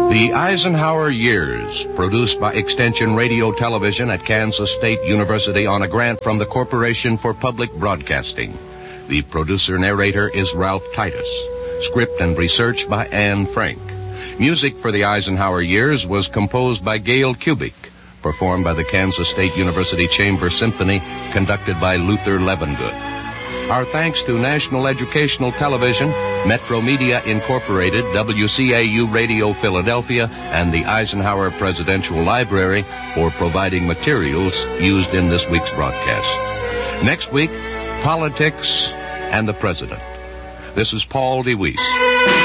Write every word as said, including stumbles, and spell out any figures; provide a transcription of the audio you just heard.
The Eisenhower Years, produced by Extension Radio Television at Kansas State University on a grant from the Corporation for Public Broadcasting. The producer-narrator is Ralph Titus. Script and research by Anne Frank. Music for the Eisenhower Years was composed by Gail Kubik, performed by the Kansas State University Chamber Symphony, conducted by Luther Levengood. Our thanks to National Educational Television, Metro Media Incorporated, W C A U Radio Philadelphia, and the Eisenhower Presidential Library for providing materials used in this week's broadcast. Next week, politics and the president. This is Paul DeWeese.